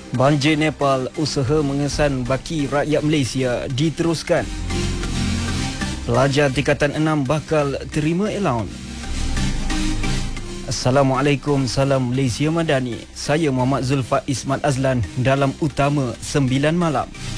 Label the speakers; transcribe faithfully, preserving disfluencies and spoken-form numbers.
Speaker 1: Banjir Nepal, usaha mengesan baki rakyat Malaysia diteruskan. Pelajar tingkatan enam bakal terima allowance. Assalamualaikum, salam Malaysia Madani. Saya Muhammad Zulfa Ismat Azlan dalam Utama sembilan Malam.